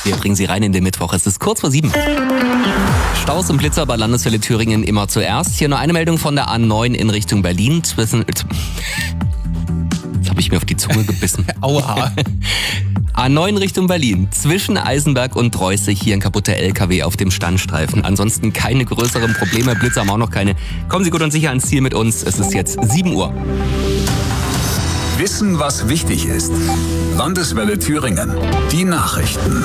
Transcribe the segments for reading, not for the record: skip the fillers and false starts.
Wir bringen Sie rein in den Mittwoch. Es ist kurz vor 7. Staus und Blitzer bei Landeswelle Thüringen immer zuerst. Hier nur eine Meldung von der A9 in Richtung Berlin. Jetzt habe ich mir auf die Zunge gebissen. Aua. A9 Richtung Berlin. Zwischen Eisenberg und Dreußig hier ein kaputter LKW auf dem Standstreifen. Ansonsten keine größeren Probleme. Blitzer haben auch noch keine. Kommen Sie gut und sicher ans Ziel mit uns. Es ist jetzt 7 Uhr. Wissen, was wichtig ist. Landeswelle Thüringen. Die Nachrichten.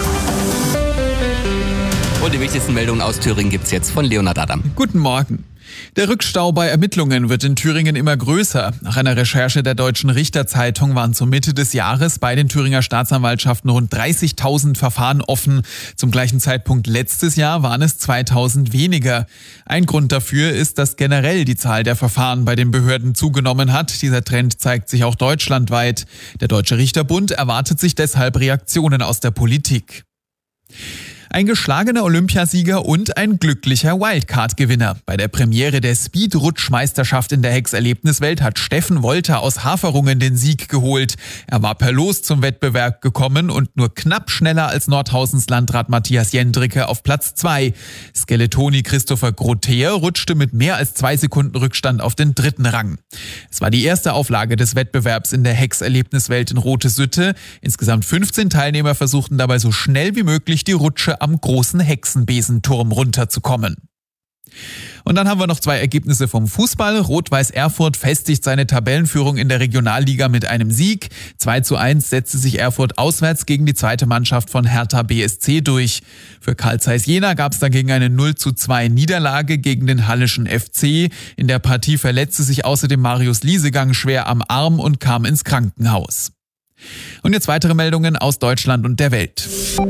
Und die wichtigsten Meldungen aus Thüringen gibt's jetzt von Leonhard Adam. Guten Morgen. Der Rückstau bei Ermittlungen wird in Thüringen immer größer. Nach einer Recherche der Deutschen Richterzeitung waren zur Mitte des Jahres bei den Thüringer Staatsanwaltschaften rund 30.000 Verfahren offen. Zum gleichen Zeitpunkt letztes Jahr waren es 2.000 weniger. Ein Grund dafür ist, dass generell die Zahl der Verfahren bei den Behörden zugenommen hat. Dieser Trend zeigt sich auch deutschlandweit. Der Deutsche Richterbund erwartet sich deshalb Reaktionen aus der Politik. Ein geschlagener Olympiasieger und ein glücklicher Wildcard-Gewinner. Bei der Premiere der Speed-Rutschmeisterschaft in der Hex-Erlebniswelt hat Steffen Wolter aus Haferungen den Sieg geholt. Er war per Los zum Wettbewerb gekommen und nur knapp schneller als Nordhausens Landrat Matthias Jendricke auf Platz 2. Skeletoni Christopher Grotheer rutschte mit mehr als 2 Sekunden Rückstand auf den 3. Rang. Es war die erste Auflage des Wettbewerbs in der Hex-Erlebniswelt in Rote-Sütte. Insgesamt 15 Teilnehmer versuchten dabei so schnell wie möglich die Rutsche am großen Hexenbesenturm runterzukommen. Und dann haben wir noch 2 Ergebnisse vom Fußball. Rot-Weiß Erfurt festigt seine Tabellenführung in der Regionalliga mit einem Sieg. 2:1 setzte sich Erfurt auswärts gegen die zweite Mannschaft von Hertha BSC durch. Für Carl Zeiss Jena gab es dagegen eine 0:2 Niederlage gegen den Hallischen FC. In der Partie verletzte sich außerdem Marius Liesegang schwer am Arm und kam ins Krankenhaus. Und jetzt weitere Meldungen aus Deutschland und der Welt.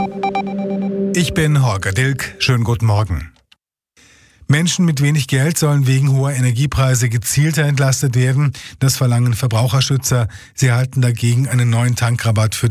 Ich bin Holger Dilk. Schönen guten Morgen. Menschen mit wenig Geld sollen wegen hoher Energiepreise gezielter entlastet werden. Das verlangen Verbraucherschützer. Sie erhalten dagegen einen neuen Tankrabatt für